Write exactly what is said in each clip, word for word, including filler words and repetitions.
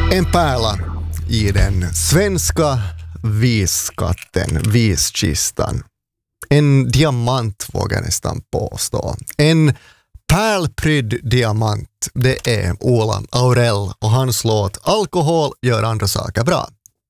En pärla i den svenska visskatten, viskistan. En diamant vågar jag nästan påstå. En pärlprydd diamant, det är Ola Aurell och hans låt Alkohol gör andra saker bra.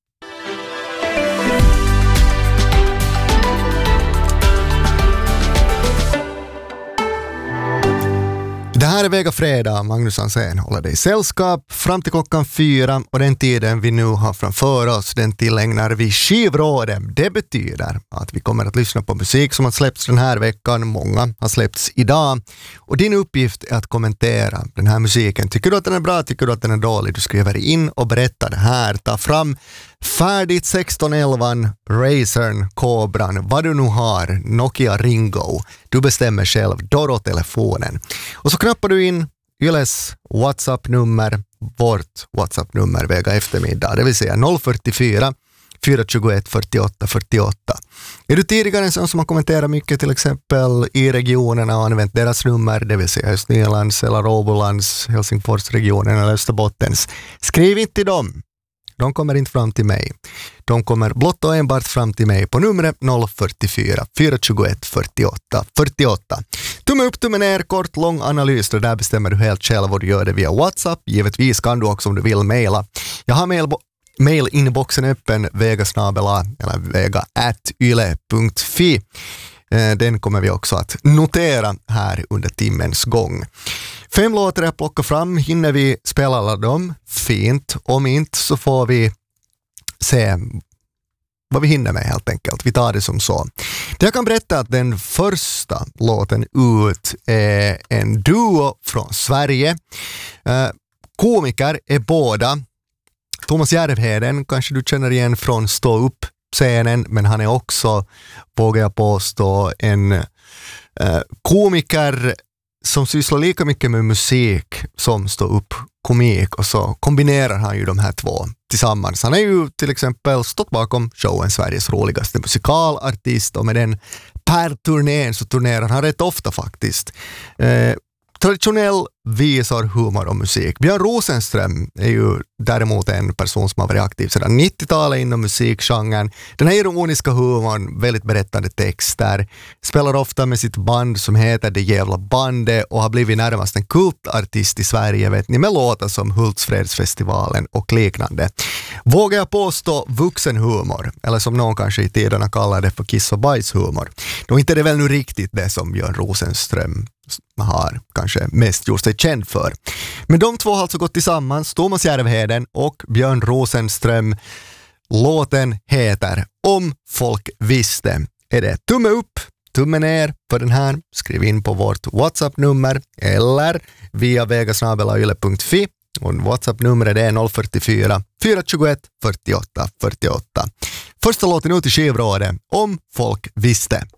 Det här är Vega Fredag, Magnus Hansén håller dig i sällskap fram till klockan fyra och den tiden vi nu har framför oss, den tillägnar vi skivrådet. Det betyder att vi kommer att lyssna på musik som har släppts den här veckan, många har släppts idag och din uppgift är att kommentera den här musiken. Tycker du att den är bra, tycker du att den är dålig? Du skriver in och berättar det här, ta fram färdigt sexton elva, Razern, Cobran, vad du nu har, Nokia Ringo. Du bestämmer själv, Doro-telefonen. Och så knappar du in Yles WhatsApp-nummer, vårt WhatsApp-nummer Vega eftermiddag, det vill säga noll fyrtiofyra fyra tjugoett fyrtioåtta fyrtioåtta. Är du tidigare en sån som har kommenterat mycket till exempel i regionerna och använt deras nummer, det vill säga Östnylands eller Åbolands, Helsingforsregionen eller Österbottens, skriv inte till dem. De kommer inte fram till mig. De kommer blott och enbart fram till mig på numret noll fyrtiofyra fyra tjugoett fyrtioåtta fyrtioåtta. Tumme upp, tumme ner, kort, lång analys. Det där bestämmer du helt själv och du gör det via WhatsApp. Givetvis kan du också om du vill mejla. Jag har mail mail-inboxen öppen vegasnabela eller vega at yle punkt fi. Den kommer vi också att notera här under timmens gång. Fem låtar jag plockar fram. Hinner vi spela alla dem? Fint. Om inte så får vi se vad vi hinner med helt enkelt. Vi tar det som så. Jag kan berätta att den första låten ut är en duo från Sverige. Komiker är båda. Thomas Järvheden kanske du känner igen från Stå upp scenen, men han är också, vågar jag påstå, en eh, komiker som sysslar lika mycket med musik som Stå upp komik, och så kombinerar han ju de här två tillsammans. Han är ju till exempel stått bakom showen Sveriges roligaste musikalartist och med den per turnén så turnerar han rätt ofta faktiskt. Eh, Traditionell visar humor och musik. Björn Rosenström är ju däremot en person som har varit aktiv sedan nittiotalet inom musikgenren. Den här ironiska humorn, väldigt berättande texter, spelar ofta med sitt band som heter Det jävla bandet och har blivit närmast en kultartist i Sverige, vet ni, med låtar som Hultsfredsfestivalen och liknande. Vågar jag påstå vuxenhumor, eller som någon kanske i tiderna kallar det för kiss- och bajshumor. Då inte är det väl nu riktigt det som Björn Rosenström har kanske mest gjort sig känd för. Men de två har alltså gått tillsammans, Thomas Järvheden och Björn Rosenström. Låten heter Om folk visste. Är det tumme upp, tumme ner för den här? Skriv in på vårt WhatsApp-nummer eller via vegasnabela yle punkt fi. Och WhatsApp-numret är noll fyrtiofyra fyra tjugoett fyrtioåtta fyrtioåtta. Första låten ut i skivrådet, Om folk visste.